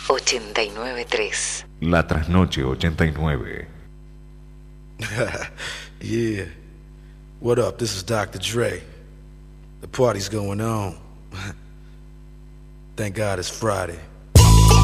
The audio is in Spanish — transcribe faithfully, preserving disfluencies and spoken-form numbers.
ochenta y nueve punto tres. La Trasnoche ochenta y nueve. Yeah. What up? This is doctor Dre. The party's going on. Thank God it's Friday.